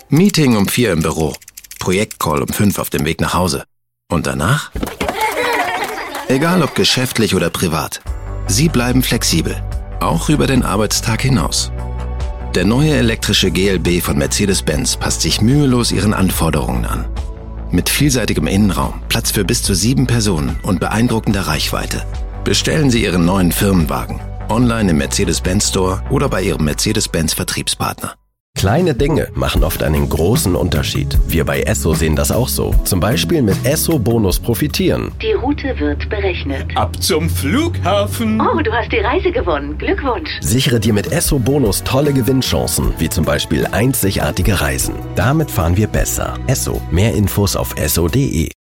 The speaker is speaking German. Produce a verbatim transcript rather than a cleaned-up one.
Meeting um vier im Büro. Projektcall um fünf auf dem Weg nach Hause. Und danach? Egal ob geschäftlich oder privat. Sie bleiben flexibel. Auch über den Arbeitstag hinaus. Der neue elektrische G L B von Mercedes-Benz passt sich mühelos Ihren Anforderungen an. Mit vielseitigem Innenraum, Platz für bis zu sieben Personen und beeindruckender Reichweite. Bestellen Sie Ihren neuen Firmenwagen. Online im Mercedes-Benz Store oder bei Ihrem Mercedes-Benz Vertriebspartner. Kleine Dinge machen oft einen großen Unterschied. Wir bei Esso sehen das auch so. Zum Beispiel mit Esso Bonus profitieren. Die Route wird berechnet. Ab zum Flughafen. Oh, du hast die Reise gewonnen. Glückwunsch. Sichere dir mit Esso Bonus tolle Gewinnchancen, wie zum Beispiel einzigartige Reisen. Damit fahren wir besser. Esso. Mehr Infos auf esso punkt de.